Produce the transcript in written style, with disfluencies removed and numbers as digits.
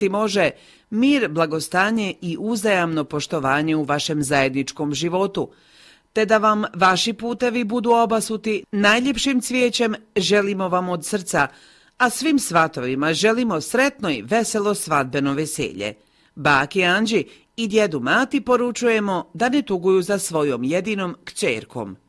može mir, blagostanje i uzajamno poštovanje u vašem zajedničkom životu, te da vam vaši putevi budu obasuti najljepšim cvijećem želimo vam od srca, a svim svatovima želimo sretno i veselo svadbeno veselje. Baki Anđi i djedu Mati poručujemo da ne tuguju za svojom jedinom kćerkom.